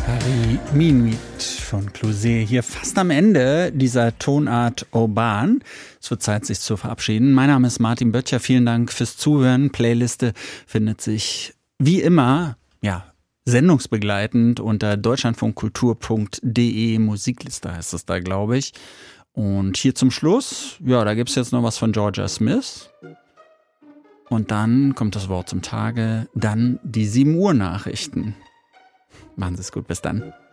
Paris Minuit von Clouzet hier fast am Ende dieser Tonart Urban. Es wird Zeit, sich zu verabschieden. Mein Name ist Martin Böttcher. Vielen Dank fürs Zuhören. Playliste findet sich wie immer, sendungsbegleitend unter deutschlandfunkkultur.de. Musikliste heißt es da, glaube ich. Und hier zum Schluss, da gibt es jetzt noch was von Georgia Smith. Und dann kommt das Wort zum Tage, dann die 7 Uhr Nachrichten. Machen Sie es gut, bis dann.